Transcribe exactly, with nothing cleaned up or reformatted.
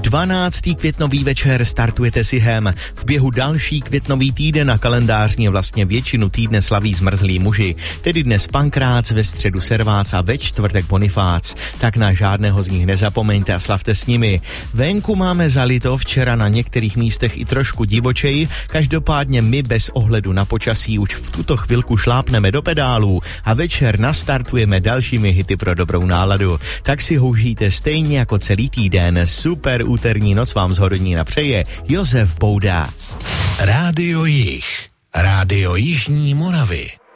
dvanáctý květnový večer startujete s jihem. V běhu další květnový týden a kalendářně vlastně většinu týdne slaví zmrzlí muži. Tedy dnes Pankrác, ve středu Servác a ve čtvrtek Bonifác. Tak na žádného z nich nezapomeňte a slavte s nimi. Venku máme zalito, včera na některých místech i trošku divočej, každopádně my bez ohledu na počasí už v tuto chvilku šlápneme do pedálů a večer nastartujeme dalšími hity pro dobrou náladu. Tak si ho užijte stejně jako celý týden. Super úterní noc vám z Hodonína přeje Josef Bouda. Rádio Jih, Rádio Jižní Moravy.